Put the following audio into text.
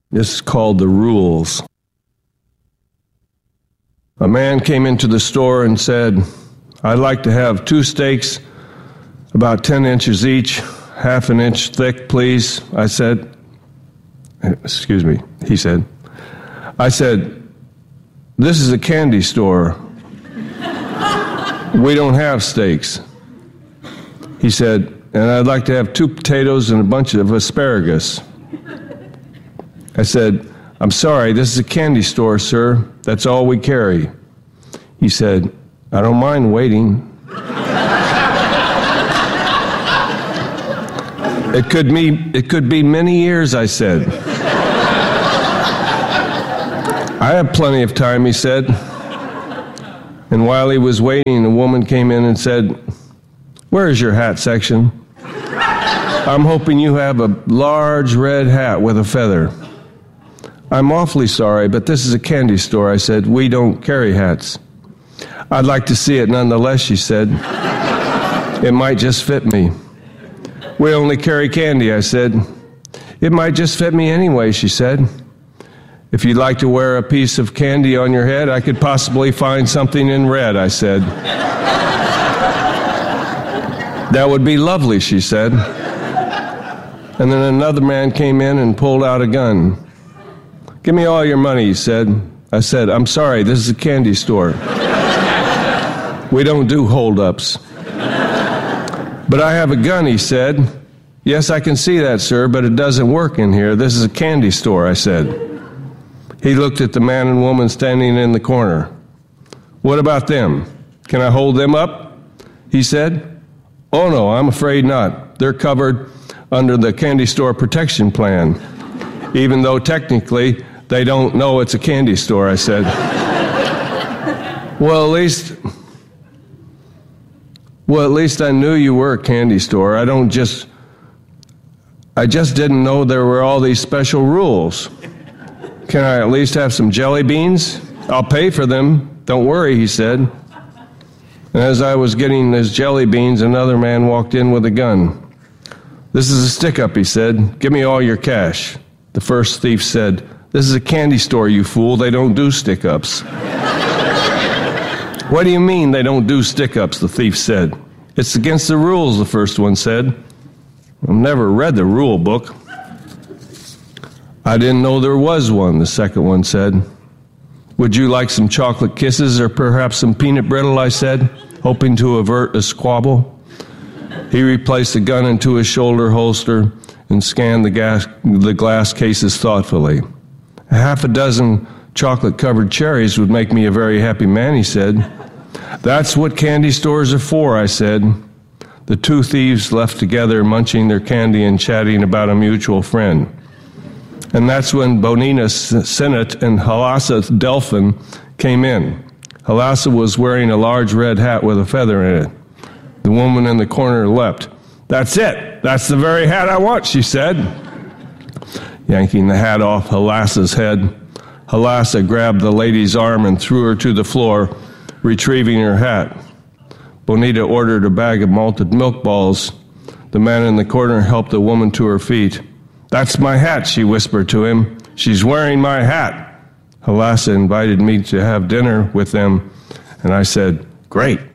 This is called the rules. A man came into the store and said, "I'd like to have 2 steaks, about 10 inches each, half an inch thick, please." I said, he said, "This is a candy store. We don't have steaks." He said, "And I'd like to have 2 potatoes and a bunch of asparagus." I said, "I'm sorry, this is a candy store, sir. That's all we carry." He said, "I don't mind waiting." It could be many years," I said. "I have plenty of time," he said. And while he was waiting, a woman came in and said, "Where is your hat section? I'm hoping you have a large red hat with a feather." "I'm awfully sorry, but this is a candy store," I said. "We don't carry hats." "I'd like to see it nonetheless," she said. "It might just fit me." "We only carry candy," I said. "It might just fit me anyway," she said. "If you'd like to wear a piece of candy on your head, I could possibly find something in red," I said. "That would be lovely," she said. And then another man came in and pulled out a gun. "Give me all your money," he said. I said, "I'm sorry, this is a candy store. We don't do hold-ups." "But I have a gun," he said. "Yes, I can see that, sir, but it doesn't work in here. This is a candy store," I said. He looked at the man and woman standing in the corner. "What about them? Can I hold them up?" he said. "Oh, no, I'm afraid not. They're covered under the candy store protection plan, even though technically they don't know it's a candy store," I said. Well, at least I knew you were a candy store. I just didn't know there were all these special rules. "Can I at least have some jelly beans? I'll pay for them. Don't worry," he said. And as I was getting his jelly beans, another man walked in with a gun. "This is a stick-up," he said. "Give me all your cash." The first thief said, "This is a candy store, you fool. They don't do stick-ups." "What do you mean they don't do stick-ups?" the thief said. "It's against the rules," the first one said. "I've never read the rule book." "I didn't know there was one," the second one said. "Would you like some chocolate kisses or perhaps some peanut brittle?" I said, hoping to avert a squabble. He replaced the gun into his shoulder holster and scanned the glass cases thoughtfully. "Half a dozen chocolate-covered cherries would make me a very happy man," he said. "That's what candy stores are for," I said. The 2 thieves left together, munching their candy and chatting about a mutual friend. And that's when Bonina Sinnott and Halassa Delphin came in. Halassa was wearing a large red hat with a feather in it. The woman in the corner leapt. "That's it! That's the very hat I want," she said. Yanking the hat off Halassa's head, Halassa grabbed the lady's arm and threw her to the floor, retrieving her hat. Bonita ordered a bag of malted milk balls. The man in the corner helped the woman to her feet. "That's my hat," she whispered to him. "She's wearing my hat." Halassa invited me to have dinner with them, and I said, "Great."